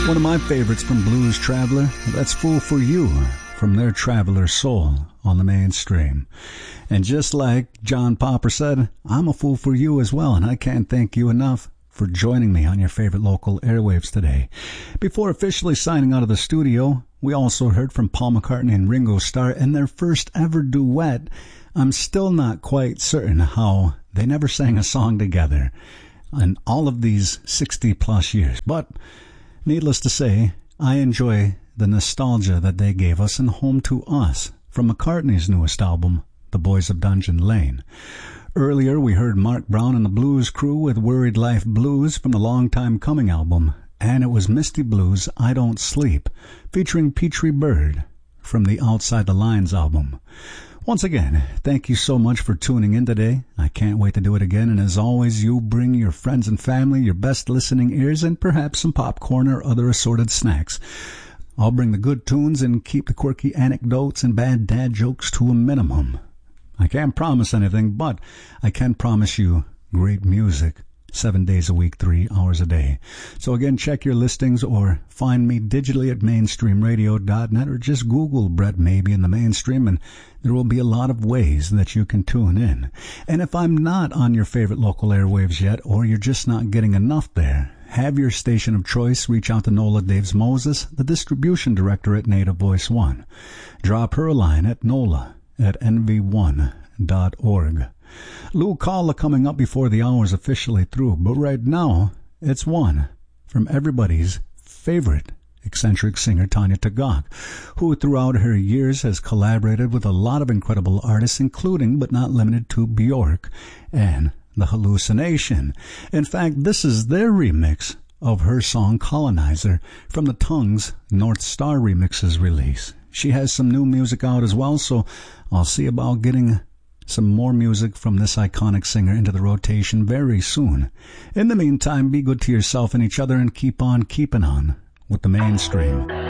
One of my favorites from Blues Traveler, that's Fool for You, from their Traveler Soul on the Mainstream. And just like John Popper said, I'm a fool for you as well, and I can't thank you enough for joining me on your favorite local airwaves today. Before officially signing out of the studio, we also heard from Paul McCartney and Ringo Starr in their first ever duet. I'm still not quite certain how they never sang a song together in all of these 60-plus years, but needless to say, I enjoy the nostalgia that they gave us in Home to Us from McCartney's newest album, The Boys of Dungeon Lane. Earlier, we heard Mark Brown and the Blues Crew with Worried Life Blues from the Long Time Coming album, and it was Misty Blues' I Don't Sleep, featuring Petrie Bird from the Outside the Lines album. Once again, thank you so much for tuning in today. I can't wait to do it again, and as always, you bring your friends and family, your best listening ears, and perhaps some popcorn or other assorted snacks. I'll bring the good tunes and keep the quirky anecdotes and bad dad jokes to a minimum. I can't promise anything, but I can promise you great music. 7 days a week, 3 hours a day. So again, check your listings or find me digitally at mainstreamradio.net or just Google Brett Maybe in the Mainstream, and there will be a lot of ways that you can tune in. And if I'm not on your favorite local airwaves yet, or you're just not getting enough there, have your station of choice reach out to Nola Daves Moses, the distribution director at Native Voice One. Drop her a line at nola@nv1.org. Lou Calla coming up before the hour's officially through, but right now, it's one from everybody's favorite eccentric singer, Tanya Tagaq, who throughout her years has collaborated with a lot of incredible artists, including but not limited to Bjork and The Hallucination. In fact, this is their remix of her song Colonizer from the Tongues North Star Remixes release. She has some new music out as well, so I'll see about getting some more music from this iconic singer into the rotation very soon. In the meantime, be good to yourself and each other and keep on keeping on with the Mainstream.